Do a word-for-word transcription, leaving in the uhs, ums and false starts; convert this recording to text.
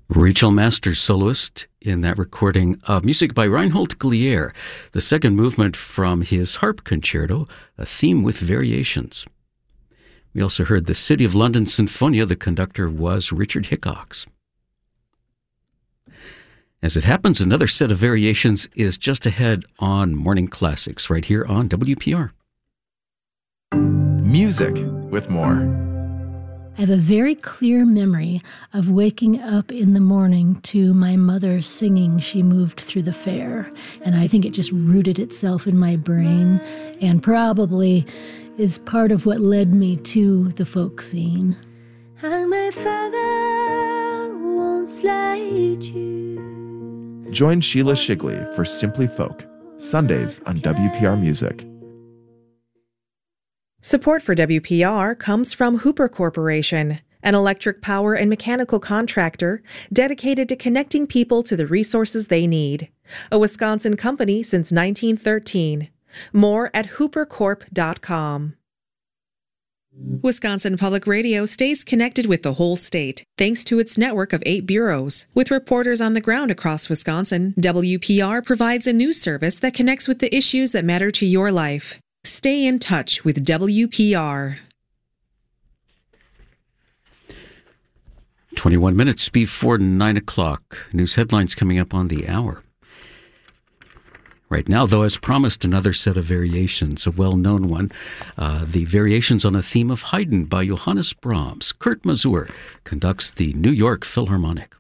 Rachel Masters, soloist in that recording of music by Reinhold Glier, the second movement from his harp concerto, a theme with variations. We also heard the City of London Sinfonia. The conductor was Richard Hickox. As it happens, another set of variations is just ahead on Morning Classics right here on W P R. Music with more. I have a very clear memory of waking up in the morning to my mother singing She Moved Through the Fair. And I think it just rooted itself in my brain and probably is part of what led me to the folk scene. And my father won't slide you. Join Sheila Shigley for Simply Folk, Sundays on W P R Music. Support for W P R comes from Hooper Corporation, an electric power and mechanical contractor dedicated to connecting people to the resources they need. A Wisconsin company since nineteen thirteen. More at hooper corp dot com. Wisconsin Public Radio stays connected with the whole state, thanks to its network of eight bureaus. With reporters on the ground across Wisconsin, W P R provides a news service that connects with the issues that matter to your life. Stay in touch with W P R. twenty-one minutes before nine o'clock. News headlines coming up on the hour. Right now, though, as promised, another set of variations, a well-known one. Uh, the variations on a theme of Haydn by Johannes Brahms. Kurt Masur conducts the New York Philharmonic.